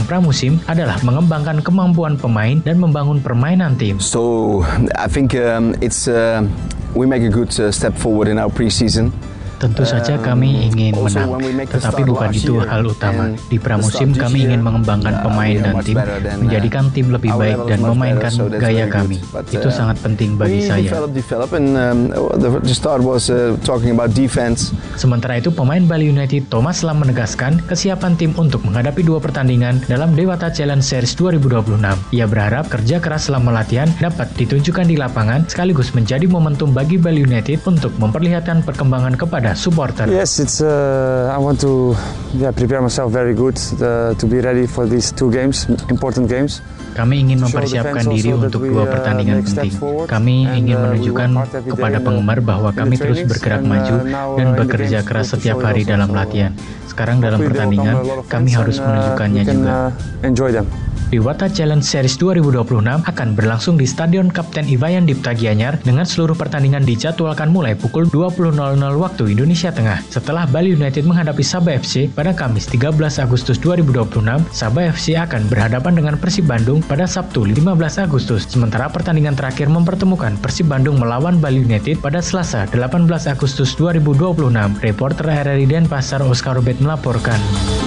pramusim adalah mengembangkan kemampuan pemain dan membangun permainan tim. So I think we make a good step forward in our pre-season. Tentu saja kami ingin menang, tetapi bukan itu hal utama. Di pramusim kami ingin mengembangkan pemain dan tim, menjadikan tim lebih baik dan memainkan gaya kami. Itu sangat penting bagi saya. Sementara itu, pemain Bali United Thomas Lam menegaskan kesiapan tim untuk menghadapi 2 pertandingan dalam Dewata Challenge Series 2026. Ia berharap kerja keras selama latihan dapat ditunjukkan di lapangan, sekaligus menjadi momentum bagi Bali United untuk memperlihatkan perkembangan kepada supporter. Yes, I want to prepare myself very good to be ready for these 2 games, important games. Kami ingin mempersiapkan diri untuk 2 pertandingan penting. Kami ingin menunjukkan kepada penggemar bahwa kami terus bergerak maju dan bekerja keras setiap hari dalam latihan. Sekarang dalam pertandingan, kami harus menunjukkannya juga. Dewata Challenge Series 2026 akan berlangsung di Stadion Kapten Iwayan Dipta Gianyar dengan seluruh pertandingan dijadwalkan mulai pukul 20.00 waktu Indonesia Tengah. Setelah Bali United menghadapi Sabah FC pada Kamis 13 Agustus 2026, Sabah FC akan berhadapan dengan Persib Bandung pada Sabtu 15 Agustus. Sementara pertandingan terakhir mempertemukan Persib Bandung melawan Bali United pada Selasa 18 Agustus 2026. Reporter RRI Denpasar Oscar Robert melaporkan.